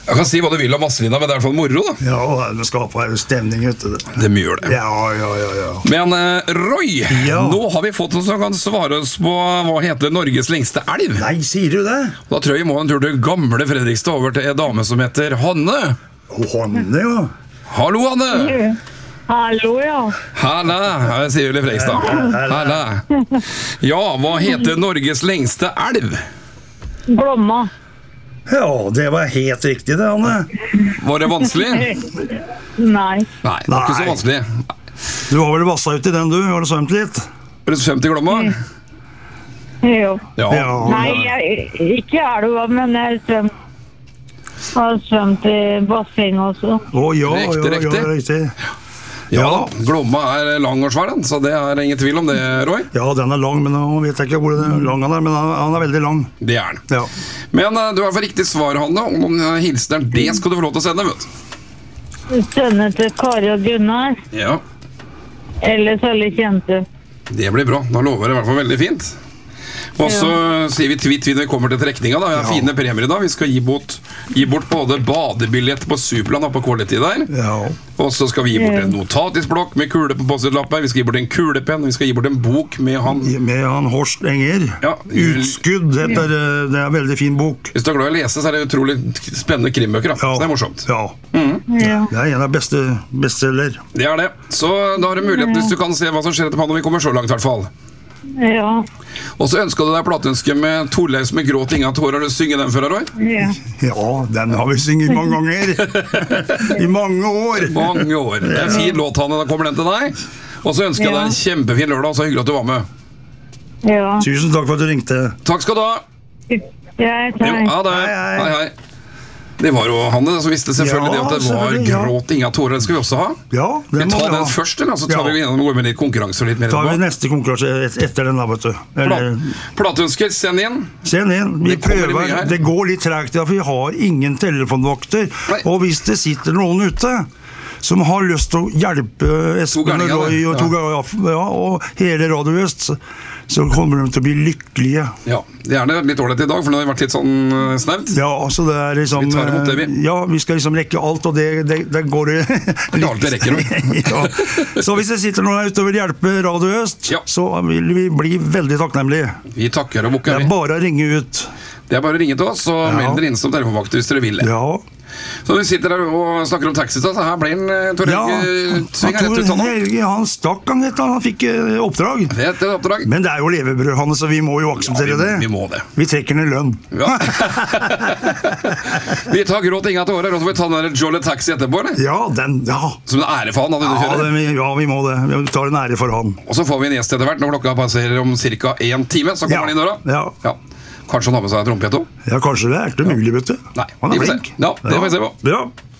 Jeg kan si hva du vil om Vazelina, men det er I hvert fall moro da. Ja, det skaper stemning ute det. Det mye gjør det. Ja. Men Roy, nå har vi fått noen som kan svare oss på hva heter Norges lengste elv. Nei, sier du det? Da tror jeg vi må en tur til gamle Fredrikstad over til en dame som heter Hanne. Hanne, ja. Hallo, Hanne. Hallo, ja. Halla, jeg sier Ulle Fredrikstad. Halla. Ja, hva heter Norges lengste elv? Glomma. Ja, det var helt riktig det, Hanne. Var det vanskelig? Nei. Nei, det var ikke så vanskelig. Du har vel vasset ut I den, du? Har du svømt litt? Var det svømt I Glomma? Jo. Ja. Nei, ikke elva, men jeg har svømt I basseng også. Riktig. Ja, Glomma lang og svær, så det ingen tvil om det, Roy. Ja, den lang, men nå vet jeg ikke hvor lang han men han veldig lang. Det han. Ja. Men du har for riktig svar, Hanne, om hilsen det skal du få lov til å sende, vet du. Sende til Kari og Gunnar. Ja. Eller alle kjente. Det blir bra, da lover det I hvert fall veldig fint. Og så sier vi tvitt når vi kommer til trekninga da. Vi har fine premier I dag. Vi skal gi bort både badebillett på Superland og på Quality der. Ja. Og så skal vi gi bort en notatisblokk med kule på post-it-lapper. Vi skal gi bort en kulepenn. Vi skal gi bort en bok med han Horst Enger. Ja. Utskudd. Det en veldig fin bok. Hvis du glad I å lese, så det utrolig spennende krimbøker. Så det morsomt. Ja. Det en av beste bestseller. Det det. Så da har du mulighet hvis du kan se hva som skjer etterpå når vi kommer så langt I hvert fall. Ja. Og så ønsket du deg plateønske med Torleif med Gråt Inga tårer. Har du synget den før, Roy? Ja, den har vi synget mange ganger. I mange år. Mange år. Det en fin låt, Hanne. Da kommer den til deg. Og så ønsker jeg deg en kjempefin lørdag, og så hyggelig at du var med. Ja. Tusen takk for at du ringte. Takk skal du ha. Ja, det. Hei. Det var jo Hanne som visste selvfølgelig det at det var Gråt Inga tårer. Den skal vi også ha. Ja, vi tar den først, eller? Så tar vi gjennom går med litt konkurranse og litt mer. Tar vi neste konkurranse etter den da, vet du. Plateønsker, send inn. Send inn. Vi prøver. Det går litt tregt, for vi har ingen telefonvakter. Og hvis det sitter noen ute som har lyst til å hjelpe Espen og Roy og hele Radio Øst, så kommer de til å bli lykkelige. Ja, det gjerne litt ordentlig I dag, for det har vært litt sånn snevt. Ja, så det liksom... Vi tar imot det, vi. Ja, vi skal liksom rekke alt, og det går det... Det alt det rekker, ja. Så hvis det sitter noen ute og vil hjelpe Radio Øst, så vil vi bli veldig takknemlige. Vi takker og bukker. Det bare å ringe ut. Det bare å ringe til oss, og meld dere inn som telefonvakter hvis dere vil det. Ja. Så vi sitter der og snakker om taxi, så her blir en Tor Helge svinger rett ut av nå. Han stakk han fikk oppdrag. Det et oppdrag. Men det jo levebrød, Hanne, så vi må jo akseptere det. Vi må det. Vi trekker ned lønn. Ja. Vi tar Gråt Inga tårer, og så får vi ta den der Jolly Taxi etterpå, eller? Ja. Som en ære for han, Ja, vi må det. Vi tar en ære for han. Og så får vi en gjest etter hvert, når klokka passerer om cirka 1 time, så kommer han inn døra. Ja. Kanskje han har med seg trompet også? Ja, kanskje det ikke mulig, vet du. Nei, han flink. Ja, det får vi se på. Bra.